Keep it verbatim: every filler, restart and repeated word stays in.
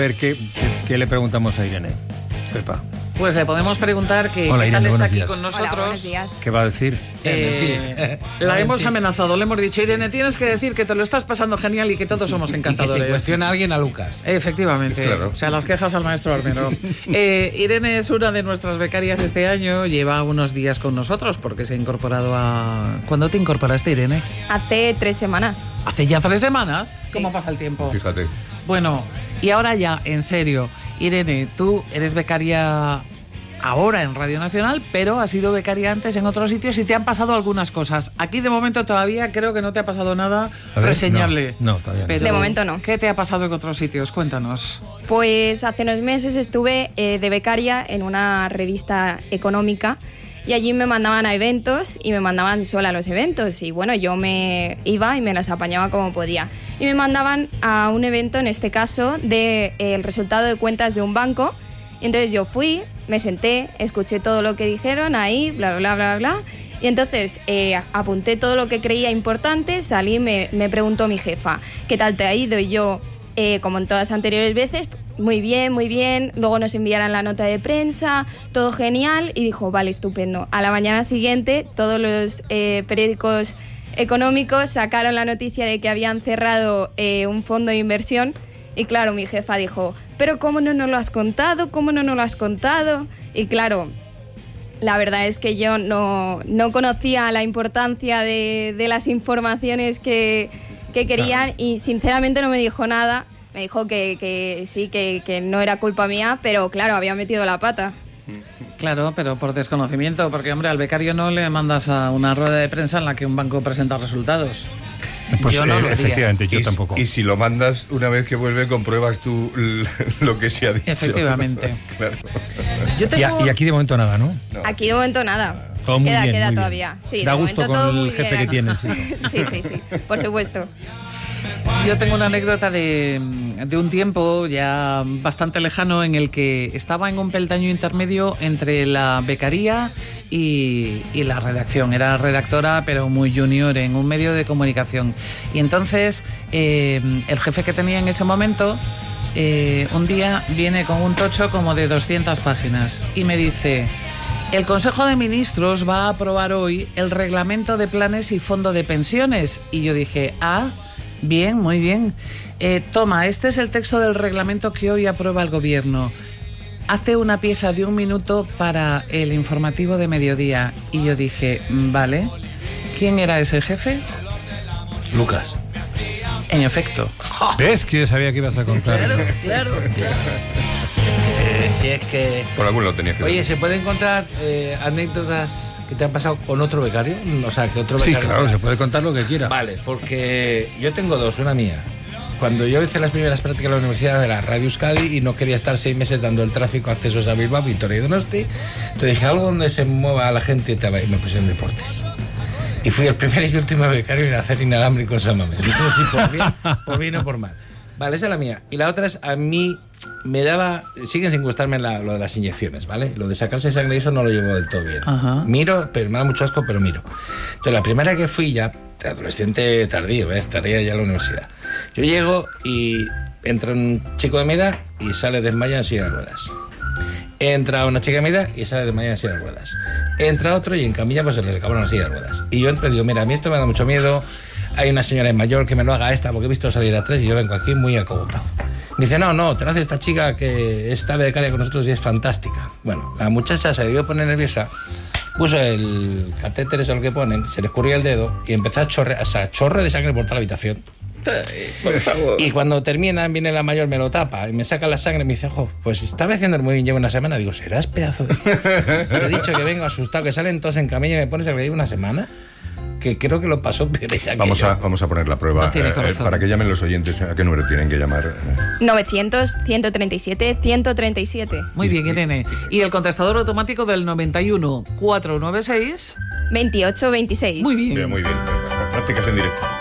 ver, ¿qué, qué le preguntamos a Irene? Pepa. Pues le podemos preguntar que Hola, qué Irene, tal está aquí días. con nosotros. Hola, buenos días. ¿Qué va a decir? Eh, la hemos amenazado, le hemos dicho, Irene, tienes que decir que te lo estás pasando genial y que todos somos encantadores. Y que se cuestiona a alguien a Lucas. Efectivamente, Claro. o sea, las quejas al maestro Armero. eh, Irene es una de nuestras becarias este año, lleva unos días con nosotros porque se ha incorporado a... ¿Cuándo te incorporaste, Irene? Hace tres semanas. ¿Hace ya tres semanas? Sí. ¿Cómo pasa el tiempo? Fíjate. Bueno, y ahora ya, en serio, Irene, tú eres becaria ahora en Radio Nacional, pero has sido becaria antes en otros sitios y te han pasado algunas cosas. Aquí de momento todavía creo que no te ha pasado nada A ver, reseñable. no, no, todavía no. Pero, De momento no. ¿qué te ha pasado en otros sitios? Cuéntanos. Pues hace unos meses estuve eh, de becaria en una revista económica y allí me mandaban a eventos y me mandaban sola a los eventos. Y bueno, yo me iba y me las apañaba como podía. Y me mandaban a un evento, en este caso, del de, eh, el resultado de cuentas de un banco. Y entonces yo fui, me senté, escuché todo lo que dijeron ahí, bla, bla, bla, bla. Y entonces eh, apunté todo lo que creía importante, salí, me, me preguntó mi jefa, ¿qué tal te ha ido? Y yo, eh, como en todas las anteriores veces, muy bien, muy bien. Luego nos enviaron la nota de prensa, todo genial. Y dijo, vale, estupendo. A la mañana siguiente, todos los eh, periódicos económicos sacaron la noticia de que habían cerrado eh, un fondo de inversión. Y claro, mi jefa dijo, pero ¿cómo no nos lo has contado? ¿Cómo no nos lo has contado? Y claro, la verdad es que yo no, no conocía la importancia de, de las informaciones que, que querían y sinceramente no me dijo nada. Me dijo que, que sí, que, que no era culpa mía, pero claro, había metido la pata. Claro, pero por desconocimiento, porque hombre, al becario no le mandas a una rueda de prensa en la que un banco presenta resultados. Pues yo no eh, lo haría. efectivamente, yo y, tampoco. Y si lo mandas una vez que vuelve, compruebas tú l- lo que se ha dicho. Efectivamente. Claro. Yo Y, tengo... a- y aquí de momento nada, ¿no? No. Aquí de momento nada. Todo muy queda bien, queda muy bien. todavía. Sí, Da de gusto momento con todo el muy jefe bien. que tienes, sí. Sí, sí, sí, por supuesto. Yo tengo una anécdota de, de un tiempo ya bastante lejano en el que estaba en un peldaño intermedio entre la becaría y, y la redacción. Era redactora, pero muy junior en un medio de comunicación. Y entonces eh, el jefe que tenía en ese momento eh, un día viene con un tocho como de doscientas páginas y me dice: el Consejo de Ministros va a aprobar hoy el reglamento de planes y fondo de pensiones. Y yo dije, ah, bien, muy bien. Eh, toma, este es el texto del reglamento que hoy aprueba el gobierno. Hace una pieza de un minuto para el informativo de mediodía. Y yo dije, vale. ¿Quién era ese jefe? Lucas. En efecto. ¿Ves que yo sabía que ibas a contar? Claro, claro, claro. Eh, si es que... Por algún lado tenías que Oye, ver. ¿se pueden encontrar eh, anécdotas que te han pasado con otro becario? O sea, que otro Sí, becario... claro, se puede contar lo que quiera. Vale, porque yo tengo dos, una mía. Cuando yo hice las primeras prácticas en la universidad era Radio Euskadi y no quería estar seis meses dando el tráfico accesos a Bilbao, Vitoria y Donosti. Entonces dije, algo donde se mueva la gente y me puse en deportes. Y fui el primer y último becario en hacer inalámbrico en San Mamés. Entonces, sí, por bien, por bien o por mal. Vale, esa es la mía. Y la otra es, a mí me daba... Siguen sin gustarme la, lo de las inyecciones, ¿vale? Lo de sacarse sangre y eso no lo llevo del todo bien. Ajá. Miro, pero me da mucho asco, pero miro. Entonces, la primera que fui ya, adolescente tardío, ¿eh? Estaría ya en la universidad. Yo llego y entra un chico de mi edad y sale desmayado en silla de ruedas. Entra una chica de mi edad y sale desmayada en silla de ruedas. Entra otro y en camilla pues se les acabaron las sillas de ruedas. Y yo entonces digo, mira, a mí esto me da mucho miedo. Hay una señora mayor que me lo haga esta porque he visto salir a tres y yo vengo aquí muy acogotado. Me dice, no, no, te lo hace esta chica que está becaria con nosotros y es fantástica. Bueno, la muchacha se debió poner nerviosa, puso el catéter, eso es lo que ponen, se le escurrió el dedo y empezó a chorrear, o sea, chorro de sangre por toda la habitación. Por favor. Y cuando termina, viene la mayor, me lo tapa y me saca la sangre y me dice, ojo, pues estaba haciendo muy bien, llevo una semana. Digo, ¿serás pedazo de...? Te he dicho que vengo asustado, que salen todos en camilla y me pones el que llevo una semana. Que creo que lo pasó peor ella que Vamos yo. a, vamos a poner la prueba. No tiene eh, corazón. para que llamen los oyentes, ¿a qué número tienen que llamar? novecientos, ciento treinta y siete, ciento treinta y siete. Muy bien, Irene. Y el contestador automático del noventa y uno, cuatrocientos noventa y seis. veintiocho veintiséis. Muy bien. Bien, muy bien. Prácticas en directo.